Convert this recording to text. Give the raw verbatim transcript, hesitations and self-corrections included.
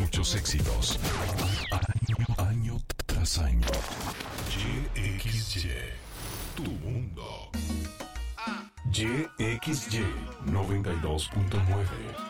muchos éxitos. Año, año tras año. Y X Y, tu mundo. Y X Y noventa y dos punto nueve.